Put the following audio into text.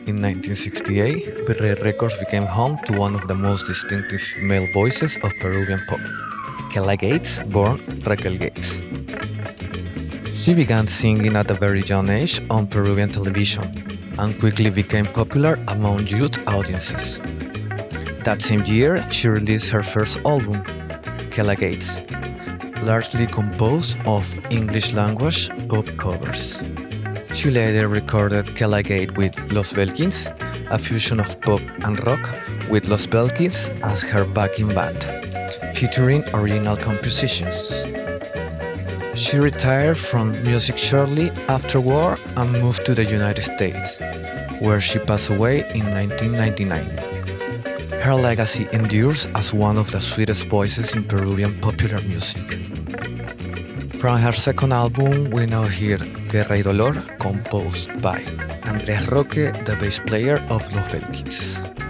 In 1968, Virrey Records became home to one of the most distinctive female voices of Peruvian pop, Kela Gates, born Raquel Gates. She began singing at a very young age on Peruvian television and quickly became popular among youth audiences. That same year, she released her first album, Kela Gates, largely composed of English-language pop covers. She later recorded Kela Gate with Los Belkins, a fusion of pop and rock with Los Belkins as her backing band, featuring original compositions. She retired from music shortly afterward and moved to the United States, where she passed away in 1999. Her legacy endures as one of the sweetest voices in Peruvian popular music. From her second album, we now hear Guerra y Dolor, composed by Andrés Roque, the bass player of Los Belkins.